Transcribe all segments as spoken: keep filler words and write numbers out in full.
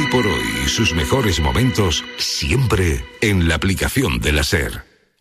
Hoy por hoy y sus mejores momentos siempre en la aplicación de la SER.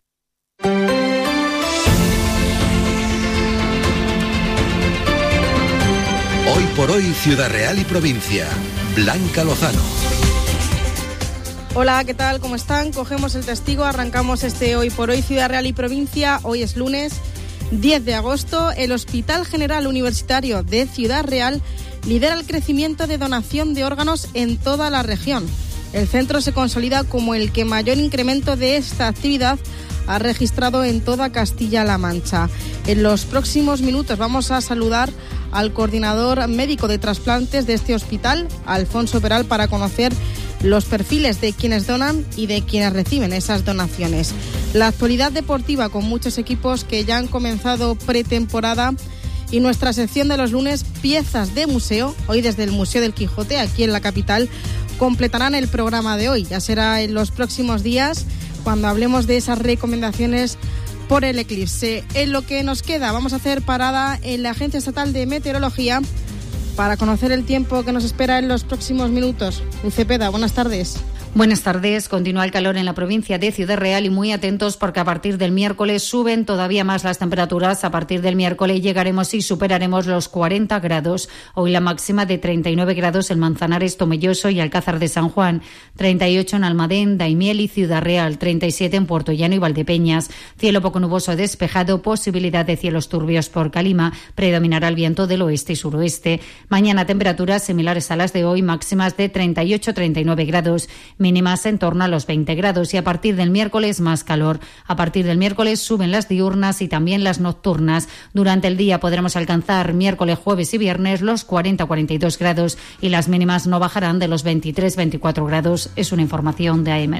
Hoy por hoy, Ciudad Real y provincia. Blanca Lozano. Hola, ¿qué tal? ¿Cómo están? Cogemos el testigo, arrancamos este Hoy por hoy, Ciudad Real y provincia. Hoy es lunes diez de agosto. El Hospital General Universitario de Ciudad Real lidera el crecimiento de donación de órganos en toda la región. El centro se consolida como el que mayor incremento de esta actividad ha registrado en toda Castilla-La Mancha. En los próximos minutos vamos a saludar al coordinador médico de trasplantes de este hospital, Alfonso Peral, para conocer los perfiles de quienes donan y de quienes reciben esas donaciones. La actualidad deportiva con muchos equipos que ya han comenzado pretemporada y nuestra sección de los lunes, piezas de museo, hoy desde el Museo del Quijote, aquí en la capital, completarán el programa de hoy. Ya será en los próximos días cuando hablemos de esas recomendaciones por el eclipse. En lo que nos queda, vamos a hacer parada en la Agencia Estatal de Meteorología para conocer el tiempo que nos espera en los próximos minutos. Cepeda, buenas tardes. Buenas tardes. Continúa el calor en la provincia de Ciudad Real y muy atentos porque a partir del miércoles suben todavía más las temperaturas. A partir del miércoles llegaremos y superaremos los cuarenta grados. Hoy la máxima de treinta y nueve grados en Manzanares, Tomelloso y Alcázar de San Juan, treinta y ocho en Almadén, Daimiel y Ciudad Real, treinta y siete en Puerto Llano y Valdepeñas. Cielo poco nuboso despejado, posibilidad de cielos turbios por Calima, predominará el viento del oeste y suroeste. Mañana temperaturas similares a las de hoy, máximas de treinta y ocho a treinta y nueve grados. Mínimas en torno a los veinte grados y a partir del miércoles más calor. A partir del miércoles suben las diurnas y también las nocturnas. Durante el día podremos alcanzar miércoles, jueves y viernes los cuarenta a cuarenta y dos grados y las mínimas no bajarán de los veintitrés a veinticuatro grados. Es una información de AEMET.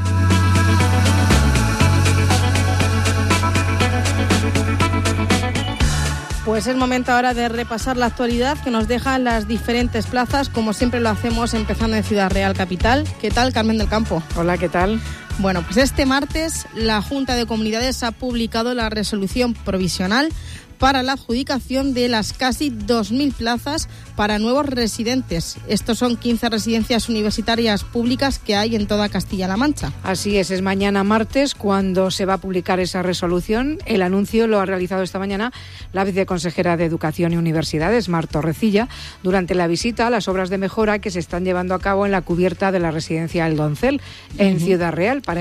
Pues es momento ahora de repasar la actualidad que nos dejan las diferentes plazas, como siempre lo hacemos empezando en Ciudad Real Capital. ¿Qué tal, Carmen del Campo? Hola, ¿qué tal? Bueno, pues este martes la Junta de Comunidades ha publicado la resolución provisional para la adjudicación de las casi dos mil plazas para nuevos residentes. Estos son quince residencias universitarias públicas que hay en toda Castilla-La Mancha. Así es, es mañana martes cuando se va a publicar esa resolución. El anuncio lo ha realizado esta mañana la viceconsejera de Educación y Universidades, Mar Torrecilla, durante la visita a las obras de mejora que se están llevando a cabo en la cubierta de la residencia El Doncel, en uh-huh. Ciudad Real.